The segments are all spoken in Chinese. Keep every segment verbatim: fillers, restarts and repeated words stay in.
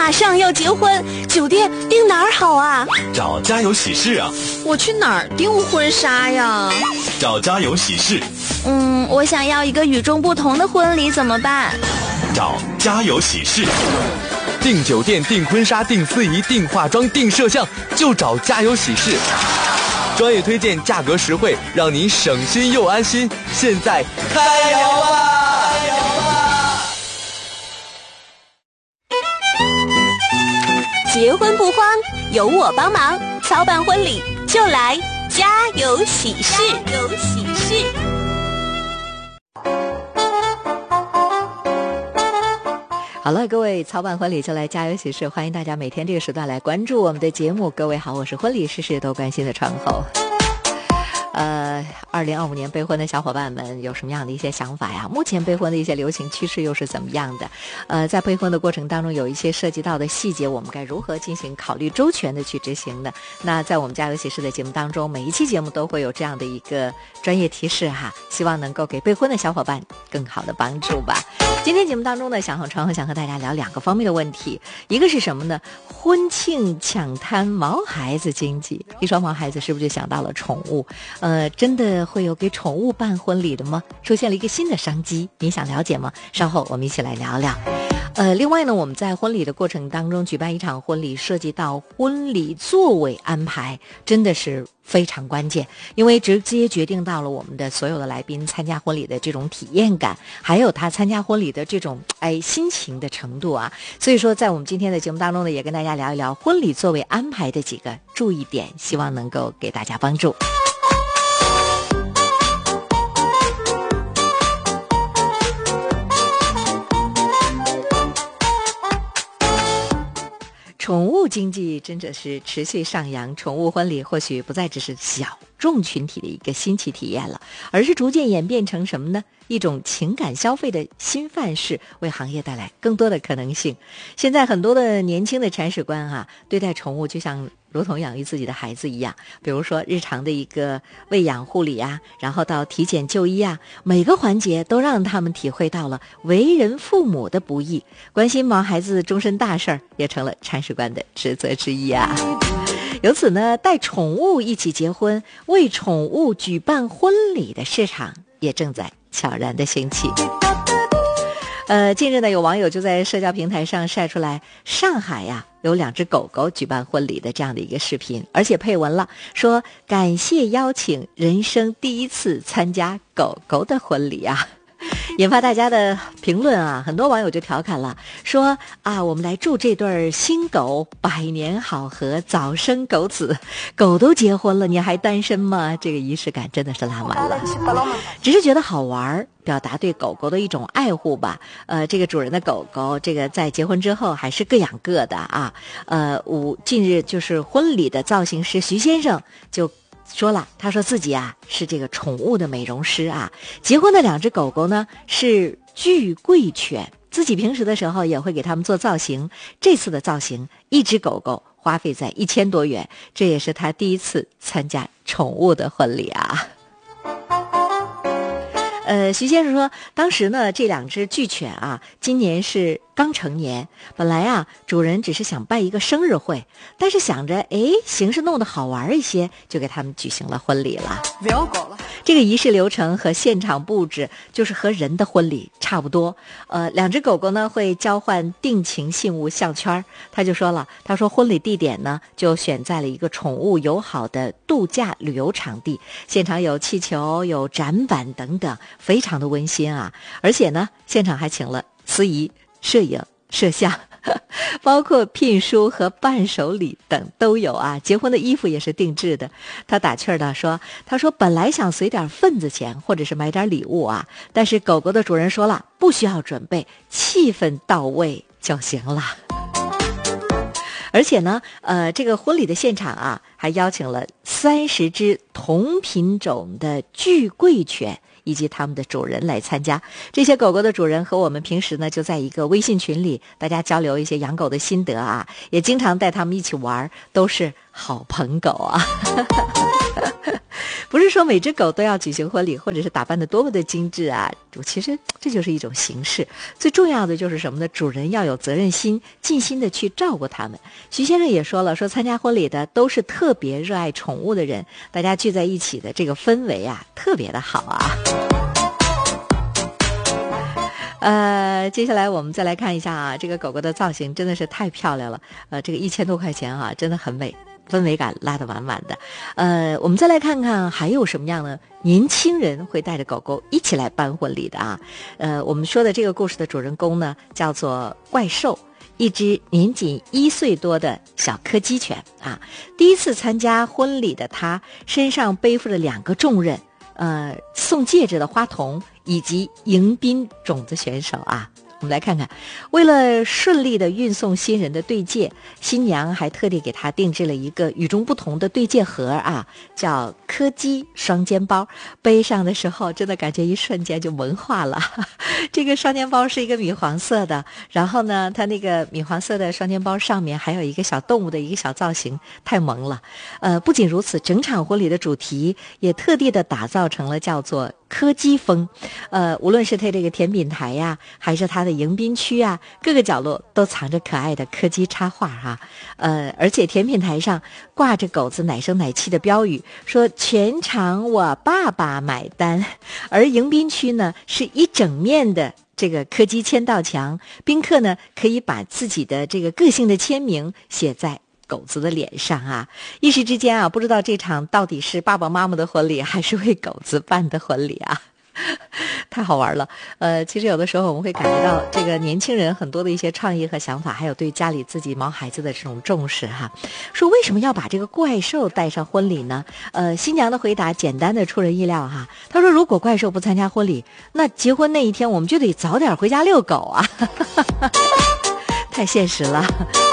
马上要结婚，酒店订哪儿好啊？ 找家有喜事啊。 我去哪儿订婚纱呀？ 找家有喜事。 嗯，我想要一个与众不同的婚礼，怎么办？ 找家有喜事。 订酒店、订婚纱、订司仪、订化妆、订摄像，就找家有喜事。专业推荐，价格实惠，让您省心又安心。现在开摇吧！开摇吧！ 结婚不慌，有我帮忙，操办婚礼就来家有喜事。有喜事。 好了，各位操办婚礼就来家有喜事，欢迎大家每天这个时段来关注我们的节目。各位好，我是婚礼事事都关心的窗口。呃，二零二五年备婚的小伙伴们有什么样的一些想法呀？目前备婚的一些流行趋势又是怎么样的？呃，在备婚的过程当中，有一些涉及到的细节，我们该如何进行考虑周全的去执行呢？那在我们家有喜事的节目当中，每一期节目都会有这样的一个专业提示哈，希望能够给备婚的小伙伴更好的帮助吧。今天节目当中呢，想和传和想和大家聊两个方面的问题，一个是什么呢？婚庆抢滩毛孩子经济。一说毛孩子，是不是就想到了宠物？呃，真的会有给宠物办婚礼的吗？出现了一个新的商机，你想了解吗？稍后我们一起来聊聊。呃，另外呢，我们在婚礼的过程当中举办一场婚礼，涉及到婚礼座位安排，真的是非常关键，因为直接决定到了我们的所有的来宾参加婚礼的这种体验感，还有他参加婚礼的这种哎心情的程度啊。所以说，在我们今天的节目当中呢，也跟大家聊一聊婚礼座位安排的几个注意点，希望能够给大家帮助。宠物经济真的是持续上扬，宠物婚礼或许不再只是小众群体的一个新奇体验了，而是逐渐演变成什么呢？一种情感消费的新范式，为行业带来更多的可能性。现在很多的年轻的铲屎官啊，对待宠物就像如同养育自己的孩子一样，比如说日常的一个喂养护理啊，然后到体检就医啊，每个环节都让他们体会到了为人父母的不易，关心毛孩子终身大事儿也成了铲屎官的职责之一啊。由此呢，带宠物一起结婚，为宠物举办婚礼的市场也正在悄然的兴起。呃，近日呢，有网友就在社交平台上晒出来，上海呀有两只狗狗举办婚礼的这样的一个视频，而且配文了，说感谢邀请，人生第一次参加狗狗的婚礼啊。引发大家的评论啊，很多网友就调侃了，说啊，我们来祝这对新狗百年好合，早生狗子。狗都结婚了，你还单身吗？这个仪式感真的是拉满了，只是觉得好玩，表达对狗狗的一种爱护吧。呃，这个主人的狗狗，这个在结婚之后还是各养各的啊。呃，五近日就是婚礼的造型师徐先生就说了，他说自己啊是这个宠物的美容师啊，结婚的两只狗狗呢是巨贵犬，自己平时的时候也会给他们做造型，这次的造型一只狗狗花费在一千多元，这也是他第一次参加宠物的婚礼啊。呃，徐先生说，当时呢，这两只巨犬啊，今年是刚成年，本来啊，主人只是想办一个生日会，但是想着，哎，形式弄得好玩一些，就给他们举行了婚礼了。不要搞了。这个仪式流程和现场布置就是和人的婚礼差不多。呃，两只狗狗呢会交换定情信物项圈，他就说了，他说婚礼地点呢就选在了一个宠物友好的度假旅游场地，现场有气球、有展板等等，非常的温馨啊。而且呢，现场还请了司仪、摄影、摄像，包括聘书和伴手礼等都有啊。结婚的衣服也是定制的。他打趣儿的说，他说本来想随点份子钱或者是买点礼物啊，但是狗狗的主人说了，不需要准备，气氛到位就行了。而且呢，呃，这个婚礼的现场啊，还邀请了三十只同品种的巨贵犬以及他们的主人来参加。这些狗狗的主人和我们平时呢就在一个微信群里，大家交流一些养狗的心得啊，也经常带他们一起玩，都是好朋狗啊。 不是说每只狗都要举行婚礼，或者是打扮得多么的精致啊，其实这就是一种形式。最重要的就是什么呢？主人要有责任心，尽心的去照顾它们。徐先生也说了，说参加婚礼的都是特别热爱宠物的人，大家聚在一起的这个氛围啊，特别的好啊。呃，接下来我们再来看一下啊，这个狗狗的造型真的是太漂亮了，呃，这个一千多块钱啊，真的很美。氛围感拉得满满的。呃，我们再来看看还有什么样的年轻人会带着狗狗一起来办婚礼的啊？呃，我们说的这个故事的主人公呢，叫做怪兽，一只年仅一岁多的小柯基犬啊。第一次参加婚礼的他，身上背负着两个重任，呃，送戒指的花童以及迎宾种子选手啊。我们来看看，为了顺利的运送新人的对戒，新娘还特地给他定制了一个与众不同的对戒盒啊，叫柯基双肩包。背上的时候，真的感觉一瞬间就萌化了。这个双肩包是一个米黄色的，然后呢，它那个米黄色的双肩包上面还有一个小动物的一个小造型，太萌了。呃，不仅如此，整场婚礼的主题也特地的打造成了叫做柯基风，呃，无论是它这个甜品台呀，还是它的迎宾区啊，各个角落都藏着可爱的柯基插画哈、啊。呃，而且甜品台上挂着狗子奶声奶气的标语，说全场我爸爸买单。而迎宾区呢，是一整面的这个柯基签到墙，宾客呢可以把自己的这个个性的签名写在狗子的脸上啊，一时之间啊，不知道这场到底是爸爸妈妈的婚礼，还是为狗子办的婚礼啊，太好玩了。呃，其实有的时候我们会感觉到这个年轻人很多的一些创意和想法，还有对家里自己毛孩子的这种重视哈。说为什么要把这个怪兽带上婚礼呢？呃，新娘的回答简单的出人意料哈。她说，如果怪兽不参加婚礼，那结婚那一天我们就得早点回家遛狗啊，太现实了。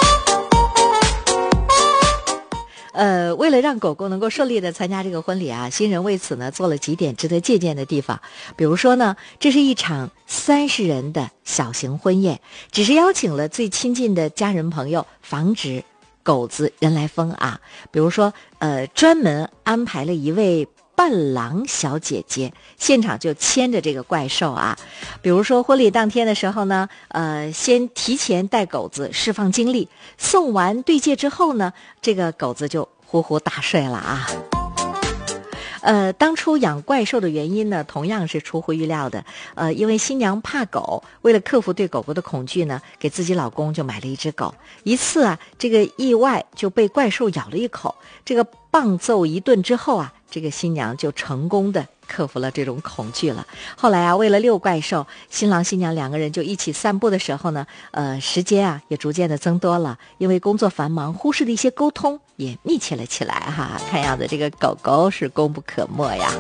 呃，为了让狗狗能够顺利的参加这个婚礼啊，新人为此呢做了几点值得借鉴的地方。比如说呢，这是一场三十人的小型婚宴，只是邀请了最亲近的家人朋友，防止狗子人来疯啊。比如说，呃，专门安排了一位伴郎小姐姐，现场就牵着这个怪兽啊。比如说婚礼当天的时候呢，呃，先提前带狗子释放精力，送完对戒之后呢，这个狗子就呼呼大睡了啊。呃，当初养怪兽的原因呢，同样是出乎预料的。呃，因为新娘怕狗，为了克服对狗狗的恐惧呢，给自己老公就买了一只狗。一次啊，这个意外就被怪兽咬了一口，这个棒揍一顿之后啊，这个新娘就成功的克服了这种恐惧了。后来啊，为了遛怪兽，新郎新娘两个人就一起散步的时候呢，呃，时间啊也逐渐的增多了。因为工作繁忙，忽视的一些沟通也密切了起来哈。看样子这个狗狗是功不可没呀。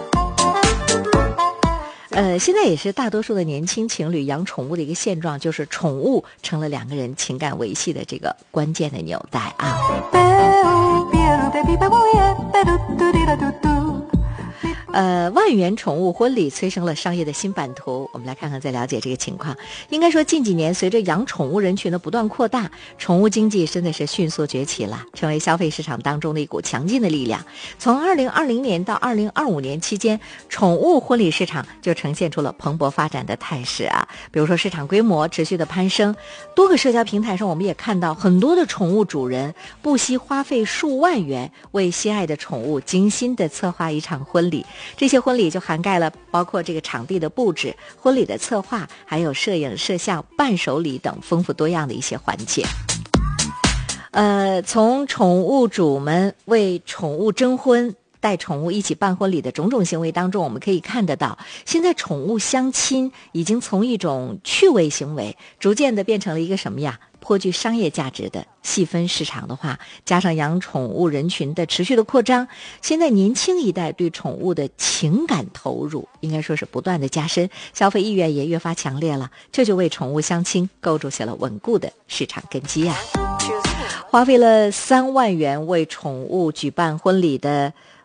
呃，现在也是大多数的年轻情侣养宠物的一个现状，就是宠物成了两个人情感维系的这个关键的纽带啊。呃，万元宠物婚礼催生了商业的新版图，我们来看看再了解这个情况。应该说近几年随着养宠物人群的不断扩大，宠物经济真的是迅速崛起了，成为消费市场当中的一股强劲的力量。从二零二零年到二零二五年期间，宠物婚礼市场就呈现出了蓬勃发展的态势啊。比如说市场规模持续的攀升，多个社交平台上我们也看到很多的宠物主人不惜花费数万元为心爱的宠物精心的策划一场婚礼。这些婚礼就涵盖了包括这个场地的布置、婚礼的策划，还有摄影、摄像、伴手礼等丰富多样的一些环节。呃，从宠物主们为宠物征婚、带宠物一起办婚礼的种种行为当中，我们可以看得到，现在宠物相亲已经从一种趣味行为，逐渐的变成了一个什么呀？颇具商业价值的细分市场的话，加上养宠物人群的持续的扩张，现在年轻一代对宠物的情感投入应该说是不断的加深，消费意愿也越发强烈了，这就为宠物相亲构筑起了稳固的市场根基啊。花费了三万元为宠物举办婚礼的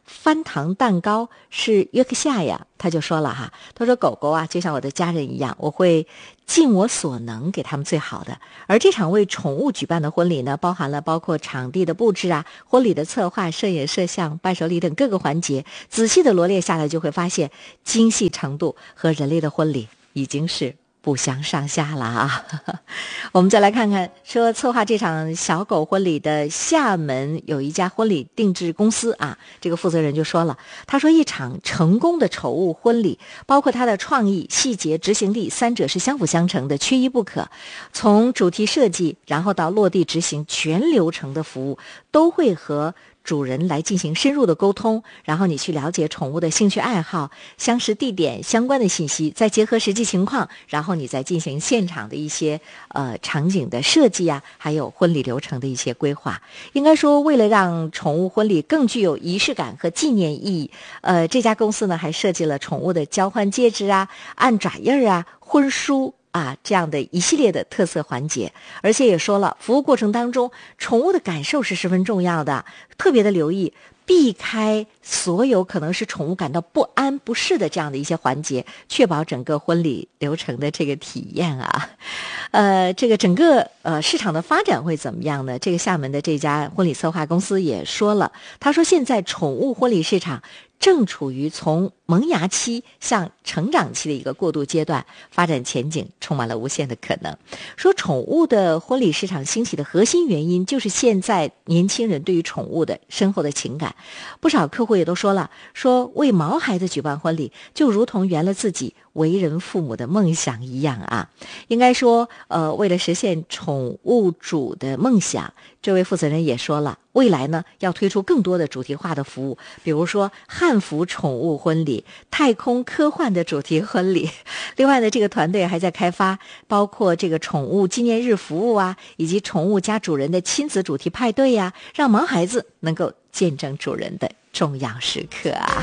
翻糖蛋糕是约克夏呀，他就说了哈，他说狗狗啊就像我的家人一样，我会尽我所能给他们最好的。而这场为宠物举办的婚礼呢，包含了包括场地的布置啊、婚礼的策划、摄影摄像、伴手礼等各个环节，仔细的罗列下来就会发现精细程度和人类的婚礼已经是不相上下了啊！我们再来看看，说策划这场小狗婚礼的厦门有一家婚礼定制公司啊，这个负责人就说了，他说一场成功的宠物婚礼，包括它的创意、细节、执行力三者是相辅相成的，缺一不可。从主题设计，然后到落地执行，全流程的服务都会和主人来进行深入的沟通，然后你去了解宠物的兴趣爱好、相识地点相关的信息，再结合实际情况，然后你再进行现场的一些呃场景的设计啊，还有婚礼流程的一些规划。应该说，为了让宠物婚礼更具有仪式感和纪念意义，呃，这家公司呢还设计了宠物的交换戒指啊、按爪印儿啊、婚书啊，这样的一系列的特色环节，而且也说了，服务过程当中，宠物的感受是十分重要的，特别的留意，避开所有可能是宠物感到不安不适的这样的一些环节，确保整个婚礼流程的这个体验啊。呃，这个整个呃市场的发展会怎么样呢？这个厦门的这家婚礼策划公司也说了，他说现在宠物婚礼市场正处于从萌芽期向成长期的一个过渡阶段，发展前景充满了无限的可能。说宠物的婚礼市场兴起的核心原因，就是现在年轻人对于宠物的深厚的情感。不少客户也都说了，说为毛孩子举办婚礼，就如同圆了自己为人父母的梦想一样啊。应该说，呃，为了实现宠物主的梦想，这位负责人也说了，未来呢要推出更多的主题化的服务，比如说汉服宠物婚礼、太空科幻的主题婚礼。另外呢，这个团队还在开发包括这个宠物纪念日服务啊，以及宠物加主人的亲子主题派对呀、啊，让毛孩子能够见证主人的重要时刻啊。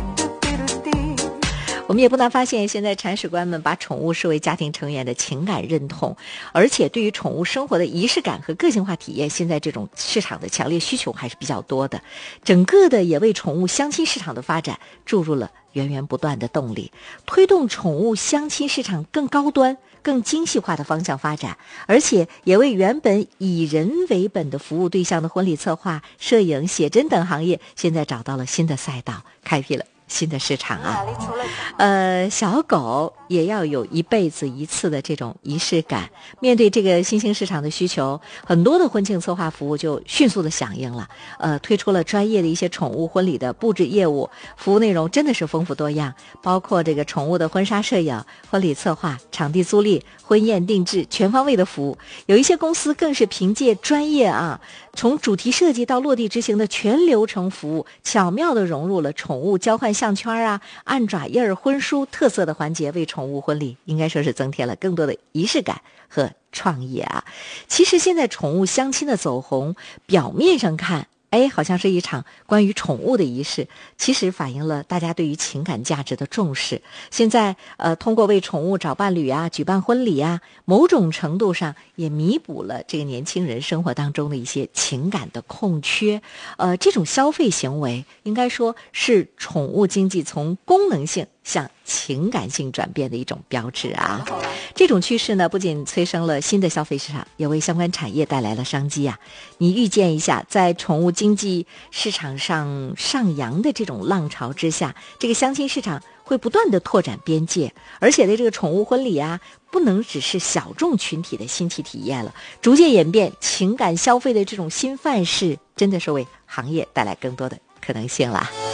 我们也不难发现，现在铲屎官们把宠物视为家庭成员的情感认同，而且对于宠物生活的仪式感和个性化体验，现在这种市场的强烈需求还是比较多的。整个的也为宠物相亲市场的发展注入了源源不断的动力，推动宠物相亲市场更高端、更精细化的方向发展，而且也为原本以人为本的服务对象的婚礼策划、摄影、写真等行业，现在找到了新的赛道，开辟了新的市场啊。呃，小狗也要有一辈子一次的这种仪式感。面对这个新兴市场的需求，很多的婚庆策划服务就迅速的响应了，呃，推出了专业的一些宠物婚礼的布置业务，服务内容真的是丰富多样，包括这个宠物的婚纱摄影、婚礼策划、场地租赁、婚宴定制，全方位的服务。有一些公司更是凭借专业啊，从主题设计到落地执行的全流程服务，巧妙地融入了宠物交换项圈啊、按爪印儿、婚书特色的环节，为宠物婚礼应该说是增添了更多的仪式感和创意啊。其实现在宠物相亲的走红，表面上看，哎，好像是一场关于宠物的仪式，其实反映了大家对于情感价值的重视。现在呃，通过为宠物找伴侣啊、举办婚礼啊，某种程度上也弥补了这个年轻人生活当中的一些情感的空缺。呃，这种消费行为应该说是宠物经济从功能性向情感性转变的一种标志啊。这种趋势呢，不仅催生了新的消费市场，也为相关产业带来了商机啊。你预见一下，在宠物经济市场上上扬的这种浪潮之下，这个相亲市场会不断的拓展边界，而且的这个宠物婚礼啊，不能只是小众群体的新奇体验了，逐渐演变情感消费的这种新范式，真的是为行业带来更多的可能性了。